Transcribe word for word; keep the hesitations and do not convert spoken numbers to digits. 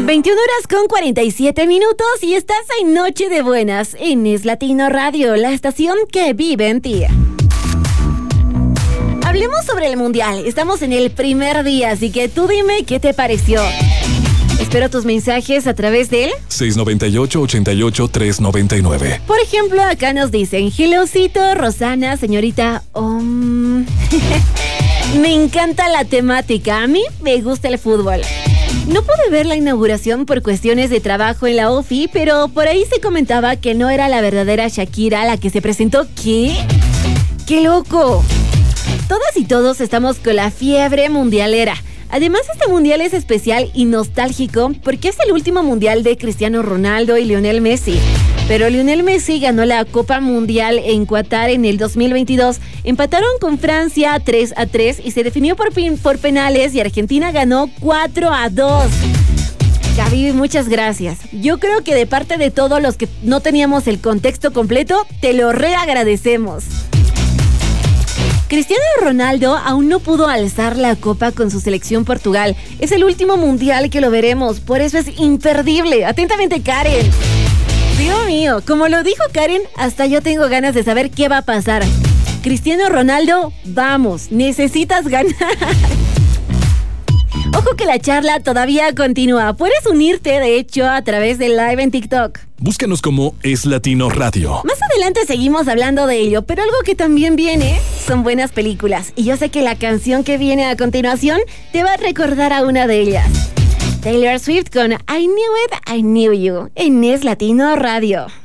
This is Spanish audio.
veintiuna horas con cuarenta y siete minutos y estás en Noche de Buenas en Es Latino Radio, la estación que vive en ti. Hablemos sobre el Mundial. Estamos en el primer día, así que tú dime qué te pareció. Espero tus mensajes a través del seis noventa y ocho, ochenta y ocho, trescientos noventa y nueve. Por ejemplo, acá nos dicen: Helocito, Rosana, señorita. Um... me encanta la temática. A mí me gusta el fútbol. No pude ver la inauguración por cuestiones de trabajo en la O F I, pero por ahí se comentaba que no era la verdadera Shakira la que se presentó. ¿Qué? ¡Qué loco! Todas y todos estamos con la fiebre mundialera. Además, este mundial es especial y nostálgico porque es el último mundial de Cristiano Ronaldo y Lionel Messi. Pero Lionel Messi ganó la Copa Mundial en Qatar en el dos mil veintidós. Empataron con Francia tres a tres y se definió por, por penales y Argentina ganó cuatro a dos. Gaby, muchas gracias. Yo creo que de parte de todos los que no teníamos el contexto completo, te lo reagradecemos. Cristiano Ronaldo aún no pudo alzar la copa con su selección Portugal. Es el último mundial que lo veremos, por eso es imperdible. Atentamente, Karen. Dios mío, como lo dijo Karen, hasta yo tengo ganas de saber qué va a pasar. Cristiano Ronaldo, vamos, necesitas ganar. Ojo que la charla todavía continúa. Puedes unirte, de hecho, a través del live en TikTok. Búscanos como Es Latino Radio. Más adelante seguimos hablando de ello, pero algo que también viene son buenas películas. Y yo sé que la canción que viene a continuación te va a recordar a una de ellas. Taylor Swift con I Knew It, I Knew You en Es Latino Radio.